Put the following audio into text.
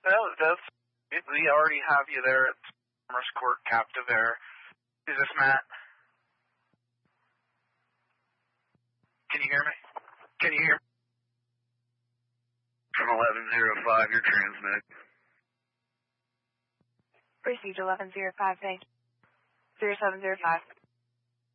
Well, we already have you there at Farmers Court Captive Air. Is this Matt? Can you hear me? Can you hear me? From 1105, you're transmitted. Received 1105, thank you. 0705.